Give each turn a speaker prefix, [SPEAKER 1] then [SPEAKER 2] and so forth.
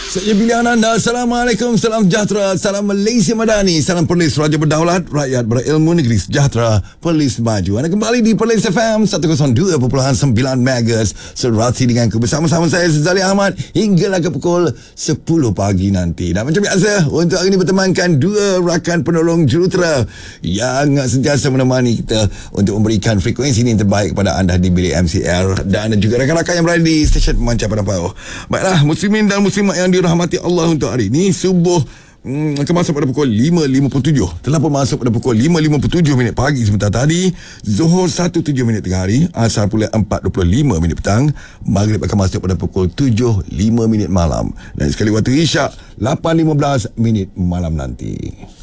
[SPEAKER 1] Saya pilihan anda. Assalamualaikum, salam sejahtera, salam Malaysia Madani, salam Perlis Raja Berdaulat, rakyat berilmu, negeri sejahtera, Perlis maju. Anda kembali di Perlis FM 102.9 MHz, serasi dengan bersama-sama saya Zali Ahmad hinggalah ke pukul 10 pagi nanti. Dan macam biasa, untuk hari ini bertemankan dua rakan penolong jurutera yang sentiasa menemani kita untuk memberikan frekuensi ini yang terbaik kepada anda di bilik MCR dan juga rakan-rakan yang berada di stesen pemancar Padang Pauh. Baiklah, muslimin dan muslimat yang dirahmati Allah, untuk hari ini subuh akan masuk pada pukul 5.57. Telah pun masuk pada pukul 5.57 pagi sebentar tadi. Zuhur 1.7 tengah hari. Asar pula 4.25 petang. Maghrib akan masuk pada pukul 7.05 malam. Dan sekali waktu Isyak 8.15 malam nanti.